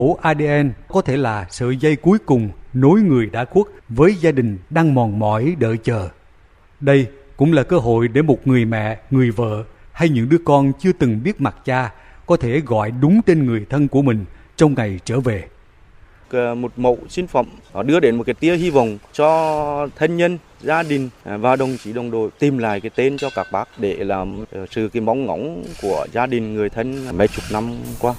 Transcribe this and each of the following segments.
Mẫu ADN có thể là sợi dây cuối cùng nối người đã khuất với gia đình đang mòn mỏi đợi chờ. Đây cũng là cơ hội để một người mẹ, người vợ hay những đứa con chưa từng biết mặt cha có thể gọi đúng tên người thân của mình trong ngày trở về. Một mẫu sinh phẩm nó đưa đến một cái tia hy vọng cho thân nhân, gia đình và đồng chí đồng đội tìm lại cái tên cho các bác để làm sự cái mong ngóng của gia đình người thân mấy chục năm qua.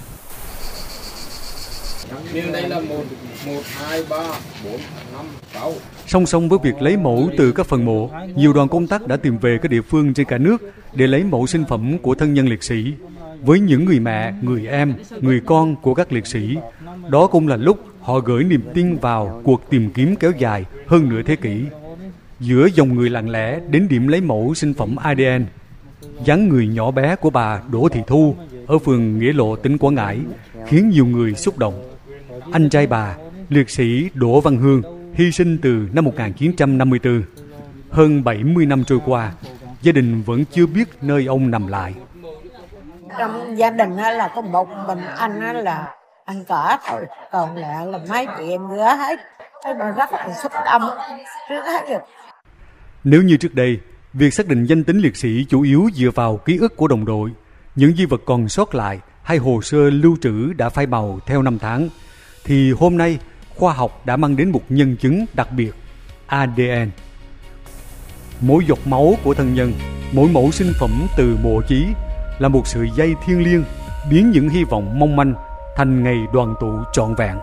Đây là 1, 2, 3, 4, 5, 6. Song song với việc lấy mẫu từ các phần mộ, nhiều đoàn công tác đã tìm về các địa phương trên cả nước để lấy mẫu sinh phẩm của thân nhân liệt sĩ. Với những người mẹ, người em, người con của các liệt sĩ, đó cũng là lúc họ gửi niềm tin vào cuộc tìm kiếm kéo dài hơn nửa thế kỷ. Giữa dòng người lặng lẽ đến điểm lấy mẫu sinh phẩm ADN, dáng người nhỏ bé của bà Đỗ Thị Thu ở phường Nghĩa Lộ, tỉnh Quảng Ngãi khiến nhiều người xúc động. Anh trai bà, liệt sĩ Đỗ Văn Hương, hy sinh từ năm 1954. Hơn 70 năm trôi qua, gia đình vẫn chưa biết nơi ông nằm lại. Trong gia đình là có một mình anh là anh cả thôi, còn lại là mấy chị em gỡ hết. Thế mà rất là xúc động trước hết. Nếu như trước đây, việc xác định danh tính liệt sĩ chủ yếu dựa vào ký ức của đồng đội, những di vật còn sót lại hay hồ sơ lưu trữ đã phai màu theo năm tháng, thì hôm nay khoa học đã mang đến một nhân chứng đặc biệt, ADN. Mỗi giọt máu của thân nhân, mỗi mẫu sinh phẩm từ mộ chí là một sợi dây thiêng liêng biến những hy vọng mong manh thành ngày đoàn tụ trọn vẹn.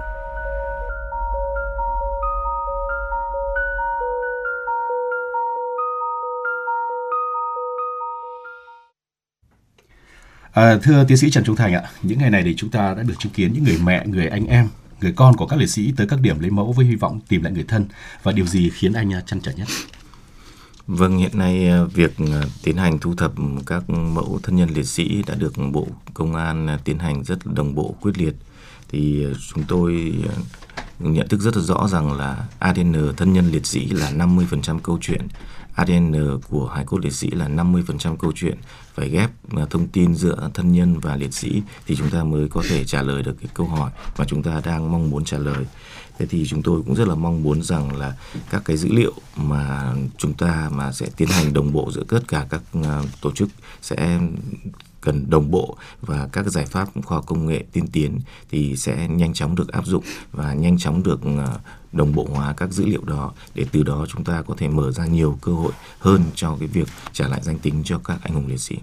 Thưa tiến sĩ Trần Trung Thành ạ, những ngày này thì chúng ta đã được chứng kiến những người mẹ, người anh em, người con của các liệt sĩ tới các điểm lấy mẫu với hy vọng tìm lại người thân, và điều gì khiến anh trăn trở nhất? Vâng, hiện nay việc tiến hành thu thập các mẫu thân nhân liệt sĩ đã được Bộ Công an tiến hành rất đồng bộ, quyết liệt. Thì chúng tôi nhận thức rất là rõ rằng là ADN thân nhân liệt sĩ là 50% câu chuyện, ADN của hài cốt liệt sĩ là 50% câu chuyện. Phải ghép thông tin giữa thân nhân và liệt sĩ thì chúng ta mới có thể trả lời được cái câu hỏi mà chúng ta đang mong muốn trả lời. Thế thì chúng tôi cũng rất là mong muốn rằng là các cái dữ liệu mà chúng ta mà sẽ tiến hành đồng bộ giữa tất cả các tổ chức sẽ cần đồng bộ, và các giải pháp khoa học công nghệ tiên tiến thì sẽ nhanh chóng được áp dụng và nhanh chóng được đồng bộ hóa các dữ liệu đó, để từ đó chúng ta có thể mở ra nhiều cơ hội hơn cho cái việc trả lại danh tính cho các anh hùng liệt sĩ.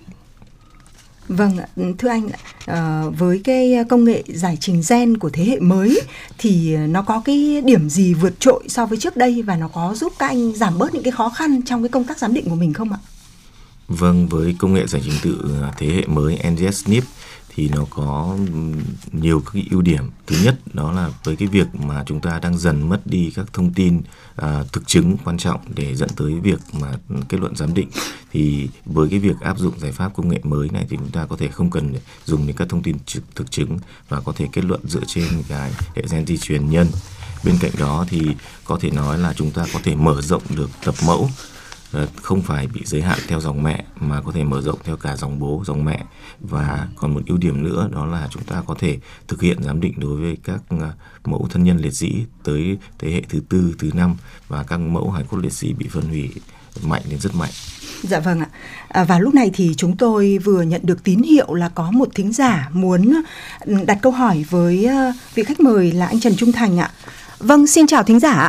Vâng, thưa anh, với cái công nghệ giải trình gen của thế hệ mới thì nó có cái điểm gì vượt trội so với trước đây, và nó có giúp các anh giảm bớt những cái khó khăn trong cái công tác giám định của mình không ạ? Vâng, với công nghệ giải trình tự thế hệ mới NGS-SNP thì nó có nhiều cái ưu điểm. Thứ nhất đó là với cái việc mà chúng ta đang dần mất đi các thông tin thực chứng quan trọng để dẫn tới việc mà kết luận giám định, thì với cái việc áp dụng giải pháp công nghệ mới này thì chúng ta có thể không cần dùng những các thông tin thực chứng và có thể kết luận dựa trên cái hệ gen di truyền nhân. Bên cạnh đó thì có thể nói là chúng ta có thể mở rộng được tập mẫu, không phải bị giới hạn theo dòng mẹ mà có thể mở rộng theo cả dòng bố, dòng mẹ. Và còn một ưu điểm nữa đó là chúng ta có thể thực hiện giám định đối với các mẫu thân nhân liệt sĩ tới thế hệ thứ 4, thứ 5, và các mẫu hài cốt liệt sĩ bị phân hủy mạnh đến rất mạnh. Dạ vâng ạ. Và lúc này thì chúng tôi vừa nhận được tín hiệu là có một thính giả muốn đặt câu hỏi với vị khách mời là anh Trần Trung Thành ạ. Vâng, xin chào thính giả ạ.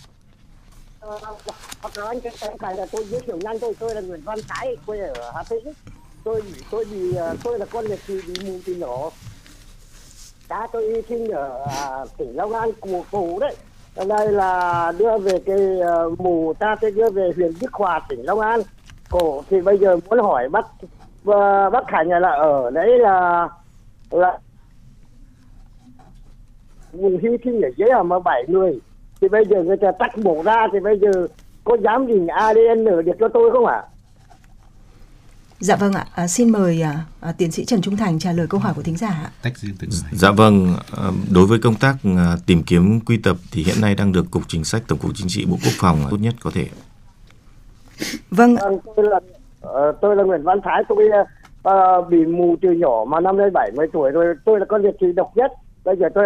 Anh là tôi giới thiệu nhanh tôi là Nguyễn Văn Thái, quê ở Hà Tĩnh. Tôi là con liệt sĩ bị mù từ nhỏ. Cha tôi hy sinh ở tỉnh Long An cũ đấy. Hôm nay là đưa về cái mù, cha tôi đưa về huyện Đức Hòa, tỉnh Long An cổ. Thì bây giờ muốn hỏi bác Khánh là ở đấy là mù hy sinh ở dưới mà 7 người. Thì bây giờ người ta tách mổ ra thì bây giờ có dám định ADN được cho tôi không ạ? Dạ vâng ạ, xin mời tiến sĩ Trần Trung Thành trả lời câu hỏi của thính giả ạ. Dạ vâng, đối với công tác tìm kiếm quy tập thì hiện nay đang được Cục Chính sách Tổng cục Chính trị Bộ Quốc phòng tốt nhất có thể. Vâng, tôi là Nguyễn Văn Thái, tôi bị mù từ nhỏ mà năm nay 70 tuổi rồi, tôi là con liệt sĩ độc nhất. Bây giờ tôi